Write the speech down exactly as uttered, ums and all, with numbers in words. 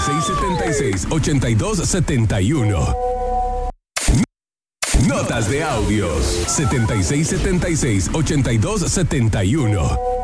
seis siete seis, ocho dos siete uno. Notas de audios. setenta y seis setenta y seis, ochenta y dos setenta y uno.